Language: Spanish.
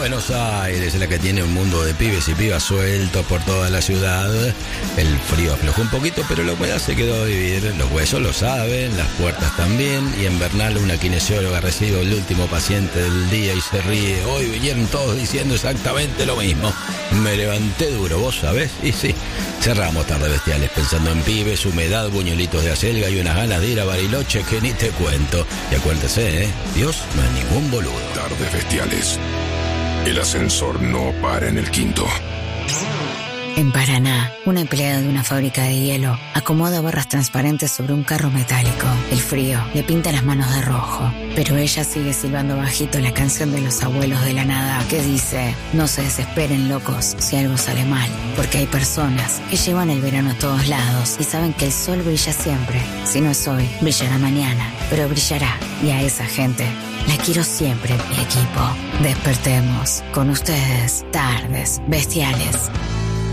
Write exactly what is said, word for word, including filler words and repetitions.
Buenos Aires, la que tiene un mundo de pibes y pibas sueltos por toda la ciudad. El frío aflojó un poquito, pero la humedad se quedó a vivir. Los huesos lo saben, las puertas también. Y en Bernal una kinesióloga recibe el último paciente del día y se ríe. Hoy vinieron todos diciendo exactamente lo mismo. Me levanté duro, ¿vos sabés? Y sí, cerramos Tardes Bestiales pensando en pibes, humedad, buñuelitos de acelga y unas ganas de ir a Bariloche que ni te cuento. Y acuérdese, ¿eh? Dios no es ningún boludo. Tardes Bestiales. El ascensor no para en el quinto. En Paraná, una empleada de una fábrica de hielo acomoda barras transparentes sobre un carro metálico. El frío le pinta las manos de rojo, pero ella sigue silbando bajito la canción de los abuelos de la nada que dice: no se desesperen, locos, si algo sale mal, porque hay personas que llevan el verano a todos lados y saben que el sol brilla siempre. Si no es hoy, brillará mañana, pero brillará, y a esa gente la quiero siempre en mi equipo. Despertemos con ustedes, Tardes Bestiales.